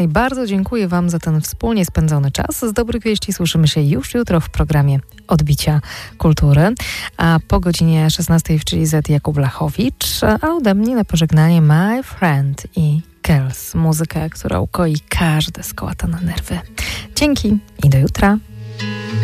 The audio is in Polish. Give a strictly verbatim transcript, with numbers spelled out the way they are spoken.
I bardzo dziękuję Wam za ten wspólnie spędzony czas. Z dobrych wieści słyszymy się już jutro w programie Odbicia Kultury. A po godzinie szesnastej w Chili Z Jakub Lachowicz, a ode mnie na pożegnanie My Friend i Girls. Muzykę, która ukoi każde skołatane nerwy. Dzięki i do jutra.